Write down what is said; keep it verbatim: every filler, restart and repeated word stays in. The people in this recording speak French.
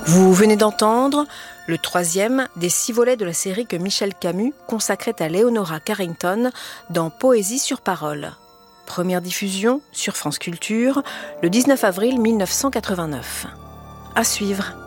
Vous venez d'entendre le troisième des six volets de la série que Michel Camus consacrait à Leonora Carrington dans Poésie sur parole. Première diffusion sur France Culture le dix-neuf avril mille neuf cent quatre-vingt-neuf. À suivre.